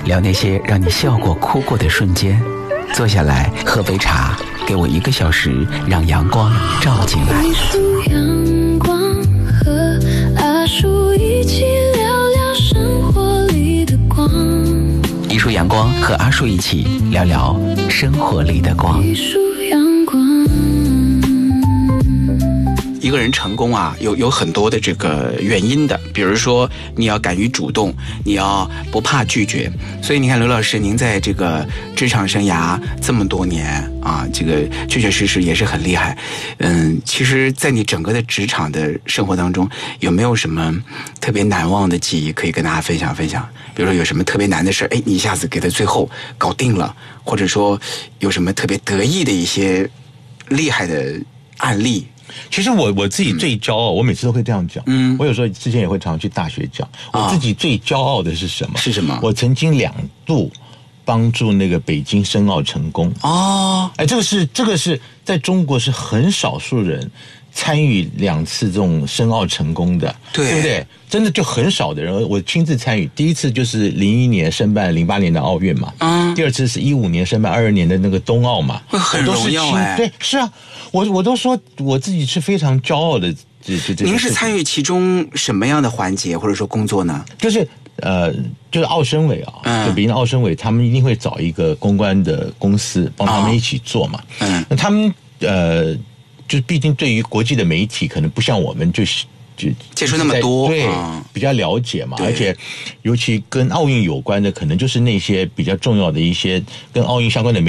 聊那些让你笑过哭过的瞬间。坐下来喝杯茶，给我1个小时，让阳光照进来。 一束阳光和阿树一起聊聊生活里的光。 一束阳光和阿树一起聊聊生活里的光。 一束阳光。 一个人成功啊，有很多的这个原因的，比如说你要敢于主动，你要不怕拒绝。所以你看刘老师，您在这个职场生涯这么多年啊，这个确确实实也是很厉害。其实在你整个的职场的生活当中，有没有什么特别难忘的记忆可以跟大家分享分享？比如说有什么特别难的事，你一下子给他最后搞定了，或者说有什么特别得意的一些厉害的案例？ 其实我自己最骄傲，我每次都会这样讲。我有时候之前也会常常去大学讲，我自己最骄傲的是什么？ 是什么？ 我曾经2度帮助那个北京申奥成功。这个是在中国是很少数人参与2次这种申奥成功的，对不对？真的就很少的人，我亲自参与。第一次就是01年申办08年的奥运嘛，第二次是15年申办22年的那个冬奥嘛， 很荣耀对，是啊，我都说我自己是非常骄傲的。 您是参与其中什么样的环节或者说工作呢？ 就是奥申委啊，就北京的奥申委，他们一定会找一个公关的公司帮他们一起做嘛。那他们就毕竟对于国际的媒体可能不像我们就接触那么多， 对，比较了解嘛。而且尤其跟奥运有关的，可能就是那些比较重要的一些跟奥运相关的媒体